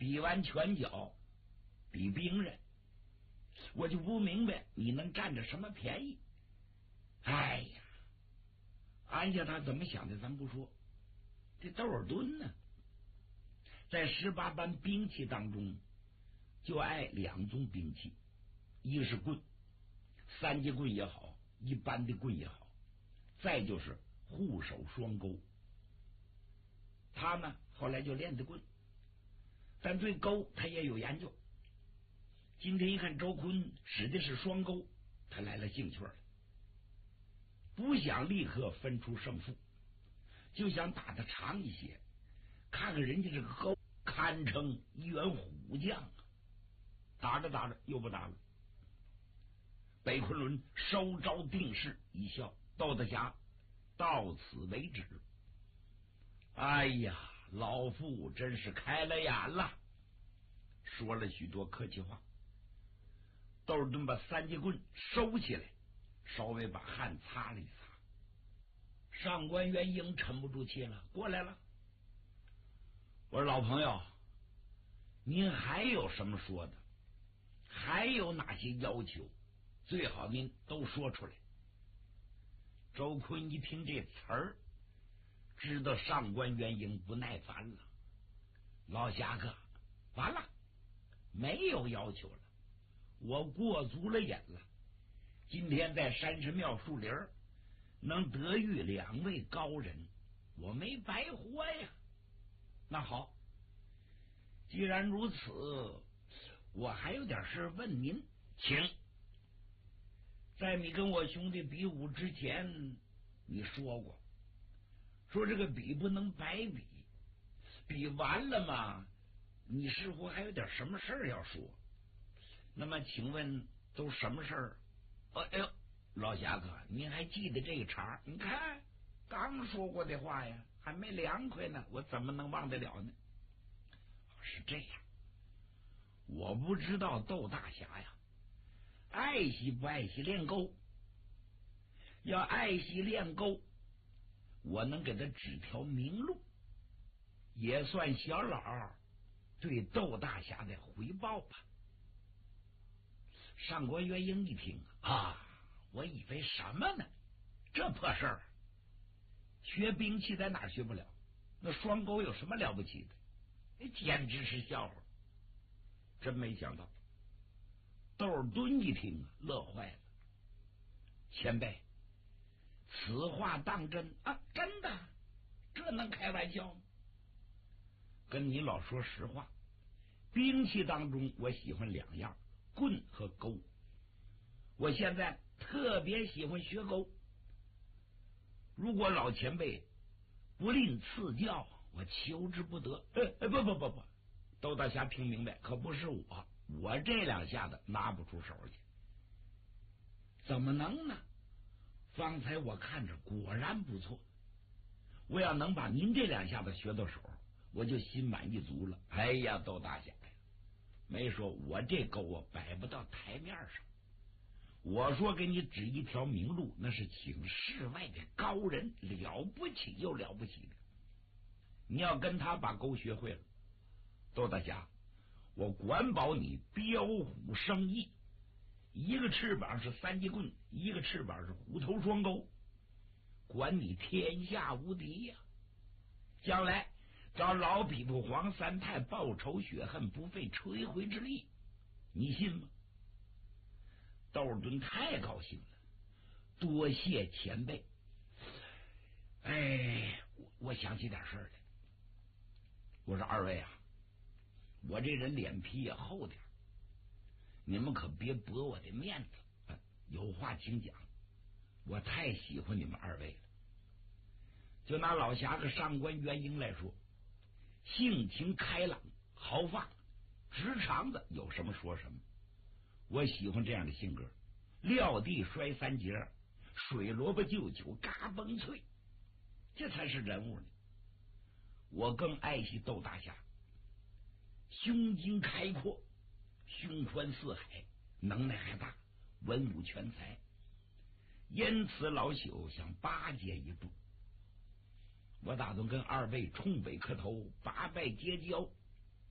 比完拳脚，比兵刃，我就不明白你能占着什么便宜。哎呀，安家他怎么想的咱不说，这窦尔敦呢，在18般兵器当中就爱2种兵器，一个是棍，3节棍也好，一般的棍也好，再就是护手双钩。他呢后来就练的棍，但对钩他也有研究。今天一看周坤使的是双钩，他来了兴趣了，不想立刻分出胜负，就想打得长一些，看看人家这个钩堪称一员虎将啊！打着打着又不打了。北昆仑收招定势一笑，窦大侠到此为止。哎呀，老夫真是开了眼了，说了许多客气话。窦尔敦把3节棍收起来，稍微把汗擦了一擦。上官元英沉不住气了，过来了。我说老朋友，您还有什么说的？还有哪些要求？最好您都说出来。周坤一听这词儿，知道上官元英不耐烦了。老侠客，完了，没有要求了，我过足了瘾了。今天在山神庙树林能得遇2位高人，我没白活呀。那好，既然如此，我还有点事问您，请。在你跟我兄弟比武之前，你说过，说这个比不能白比，比完了嘛，你似乎还有点什么事儿要说。那么请问都什么事儿？哎呦，老侠客，您还记得这个茬？你看刚说过的话呀，还没凉快呢，我怎么能忘得了呢？是这样，我不知道窦大侠呀爱惜不爱惜练钩。要爱惜练钩，我能给他指条明路，也算小老对窦大侠的回报吧。上官元英一听啊，我以为什么呢？这破事儿，学兵器在哪学不了？那双钩有什么了不起的？简直是笑话！真没想到，窦尔敦一听乐坏了。前辈，此话当真啊？真的？这能开玩笑吗？跟你老说实话，兵器当中我喜欢2样，棍和钩。我现在特别喜欢学钩，如果老前辈不吝赐教，我求之不得。不，窦大侠听明白，可不是我这2下子拿不出手去。怎么能呢？方才我看着果然不错，我要能把您这2下子学到手，我就心满意足了。哎呀，窦大侠呀，没说我这钩啊摆不到台面上，我说给你指一条明路，那是请世外的高人，了不起又了不起的。你要跟他把钩学会了，窦大侠，我管保你标虎生翼，一个翅膀是3节棍，一个翅膀是虎头双钩，管你天下无敌呀！将来找老匹夫黄三太报仇雪恨，不费吹灰之力，你信吗？窦尔敦太高兴了，多谢前辈。我想起点事儿来。我说2位啊，我这人脸皮也厚点，你们可别驳我的面子，有话请讲。我太喜欢你们2位了。就拿老侠和上官元英来说，性情开朗豪放，直肠子，有什么说什么。我喜欢这样的性格，撂地摔3节，水萝卜就酒嘎嘣脆，这才是人物呢。我更爱惜窦大侠，胸襟开阔，胸宽似海，能耐还大，文武全才，因此老朽想巴结一步。我打算跟2位冲北磕头，8拜结交，